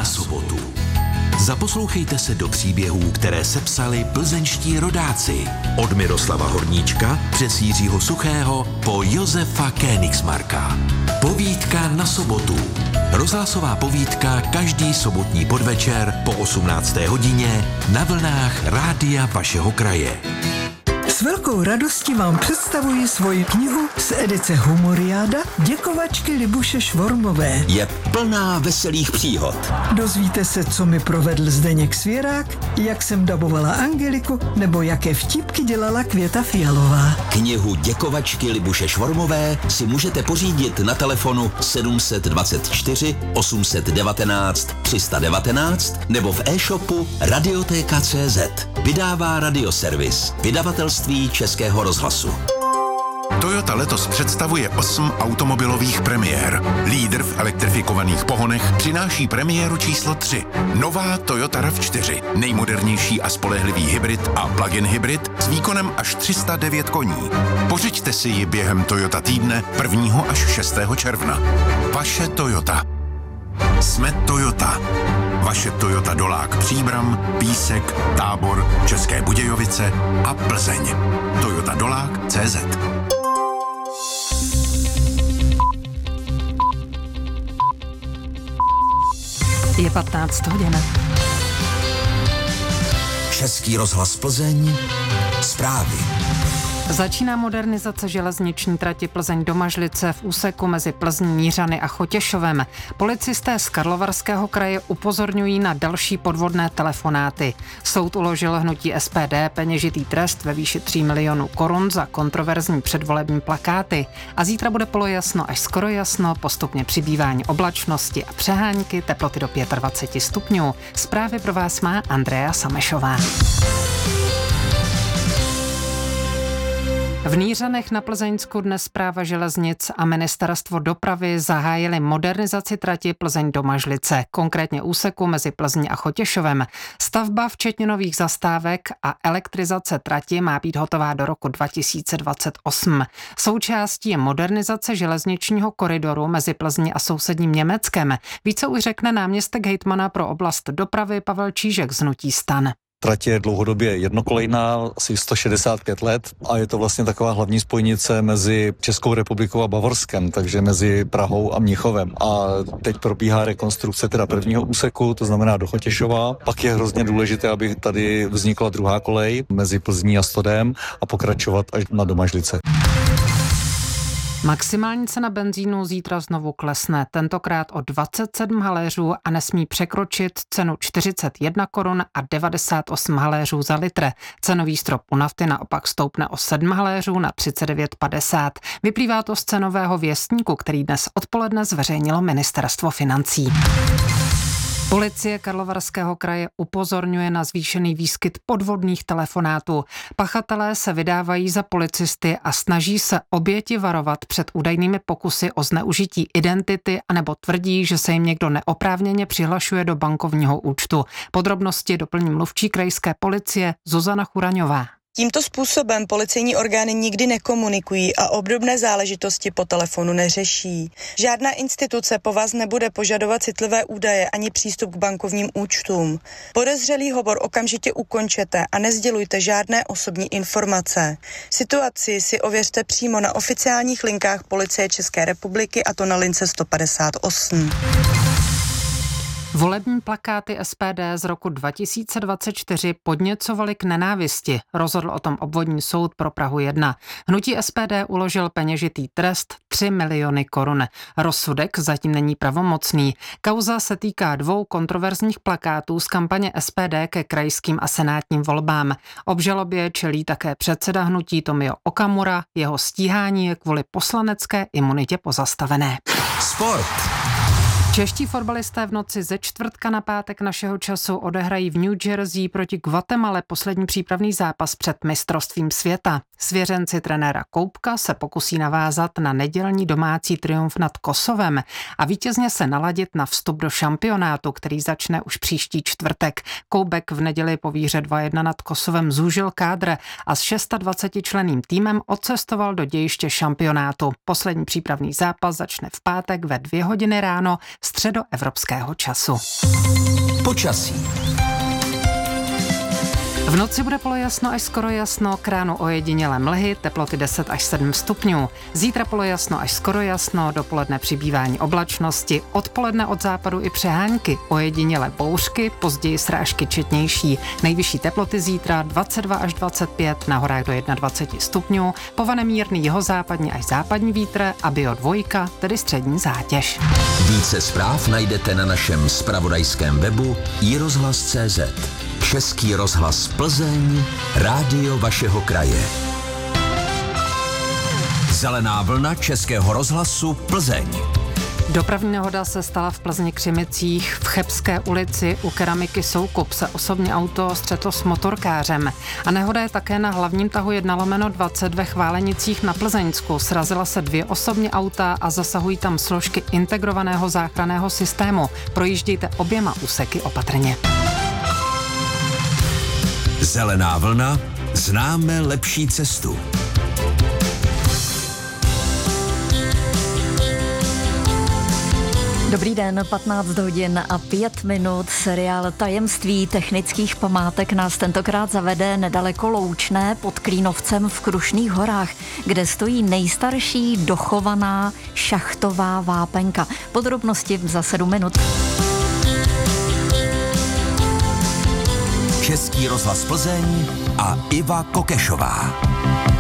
sobotu. Zaposlouchejte se do příběhů, které sepsali plzeňští rodáci. Od Miroslava Horníčka přes Jiřího Suchého po Josefa Königsmarka. Povídka na sobotu. Rozhlasová povídka každý sobotní podvečer po 18. hodině na vlnách rádia vašeho kraje. S velkou radostí vám představuji svoji knihu z edice Humoriáda Děkovačky Libuše Švormové. Je plná veselých příhod. Dozvíte se, co mi provedl Zdeněk Svěrák, jak jsem dabovala Angeliku, nebo jaké vtipky dělala Květa Fialová. Knihu Děkovačky Libuše Švormové si můžete pořídit na telefonu 724 819 319 nebo v e-shopu Radioteka.cz. Vydává Radioservis, vydavatelství Českého rozhlasu. Toyota letos představuje 8 automobilových premiér. Lídr v elektrifikovaných pohonech přináší premiéru číslo 3. Nová Toyota RAV4. Nejmodernější a spolehlivý hybrid a plug-in hybrid s výkonem až 309 koní. Pořiďte si ji během Toyota týdne 1. až 6. června. Vaše Toyota. Jsme Toyota. Vaše Toyota Dolák Příbram, Písek, Tábor, České Budějovice a Plzeň. ToyotaDolák.cz. Je 15 hodin. Český rozhlas Plzeň. Zprávy. Začíná modernizace železniční trati Plzeň-Domažlice v úseku mezi Plzní, Mířany a Chotěšovem. Policisté z Karlovarského kraje upozorňují na další podvodné telefonáty. Soud uložil hnutí SPD peněžitý trest ve výši 3 milionů korun za kontroverzní předvolební plakáty. A zítra bude polojasno až skoro jasno, postupně přibývání oblačnosti a přehánky, teploty do 25 stupňů. Zprávy pro vás má Andrea Samešová. V Nířanech na Plzeňsku dnes Správa železnic a Ministerstvo dopravy zahájily modernizaci trati Plzeň-Domažlice, konkrétně úseku mezi Plzní a Chotěšovem. Stavba včetně nových zastávek a elektrizace trati má být hotová do roku 2028. Součástí je modernizace železničního koridoru mezi Plzní a sousedním Německem. Více už řekne náměstek hejtmana pro oblast dopravy Pavel Čížek z hnutí STAN. Trať je dlouhodobě jednokolejná, asi 165 let a je to vlastně taková hlavní spojnice mezi Českou republikou a Bavorskem, takže mezi Prahou a Mnichovem. A teď probíhá rekonstrukce teda prvního úseku, to znamená do Chotěšova. Pak je hrozně důležité, aby tady vznikla druhá kolej mezi Plzní a Stodem a pokračovat až na Domažlice. Maximální cena benzínu zítra znovu klesne, tentokrát o 27 haléřů a nesmí překročit cenu 41 korun a 98 haléřů za litr. Cenový strop u nafty naopak stoupne o 7 haléřů na 39,50. Vyplývá to z cenového věstníku, který dnes odpoledne zveřejnilo Ministerstvo financí. Policie Karlovarského kraje upozorňuje na zvýšený výskyt podvodných telefonátů. Pachatelé se vydávají za policisty a snaží se oběti varovat před údajnými pokusy o zneužití identity anebo tvrdí, že se jim někdo neoprávněně přihlašuje do bankovního účtu. Podrobnosti doplní mluvčí krajské policie Zuzana Churaňová. Tímto způsobem policejní orgány nikdy nekomunikují a obdobné záležitosti po telefonu neřeší. Žádná instituce po vás nebude požadovat citlivé údaje ani přístup k bankovním účtům. Podezřelý hovor okamžitě ukončete a nesdělujte žádné osobní informace. Situaci si ověřte přímo na oficiálních linkách Policie České republiky, a to na lince 158. Volební plakáty SPD z roku 2024 podněcovaly k nenávisti. Rozhodl o tom obvodní soud pro Prahu 1. Hnutí SPD uložil peněžitý trest 3 miliony korun. Rozsudek zatím není pravomocný. Kauza se týká 2 kontroverzních plakátů z kampaně SPD ke krajským a senátním volbám. Obžalobě čelí také předseda hnutí Tomio Okamura. Jeho stíhání je kvůli poslanecké imunitě pozastavené. Sport. Čeští fotbalisté v noci ze čtvrtka na pátek našeho času odehrají v New Jersey proti Guatemale poslední přípravný zápas před mistrovstvím světa. Svěřenci trenéra Koubka se pokusí navázat na nedělní domácí triumf nad Kosovem a vítězně se naladit na vstup do šampionátu, který začne už příští čtvrtek. Koubek v neděli po výhře 2-1 nad Kosovem zúžil kádr a s 26členným týmem odcestoval do dějiště šampionátu. Poslední přípravný zápas začne v pátek ve 2 hodiny ráno středoevropského času. Počasí. V noci bude polojasno až skoro jasno, k ránu ojedinělé mlhy, teploty 10 až 7 stupňů. Zítra polojasno až skoro jasno, dopoledne přibývání oblačnosti, odpoledne od západu i přehánky, ojedinělé bouřky, později srážky četnější. Nejvyšší teploty zítra 22 až 25, na horách do 21 stupňů, povane mírný jihozápadní až západní vítr a bio2, tedy střední zátěž. Více zpráv najdete na našem zpravodajském webu iRozhlas.cz. Český rozhlas Plzeň, rádio vašeho kraje. Zelená vlna Českého rozhlasu Plzeň. Dopravní nehoda se stala v Plzni Křimicích. V Chebské ulici u keramiky Soukup se osobní auto střetlo s motorkářem. A nehoda je také na hlavním tahu 1/20 ve Chválenicích na Plzeňsku. Srazila se 2 osobní auta a zasahují tam složky integrovaného záchranného systému. Projíždějte oběma úseky opatrně. Zelená vlna, známe lepší cestu. Dobrý den, 15 hodin a 5 minut. Seriál Tajemství technických památek nás tentokrát zavede nedaleko Loučné pod Klínovcem v Krušných horách, kde stojí nejstarší dochovaná šachtová vápenka. Podrobnosti za 7 minut. Český rozhlas Plzeň a Iva Kokešová.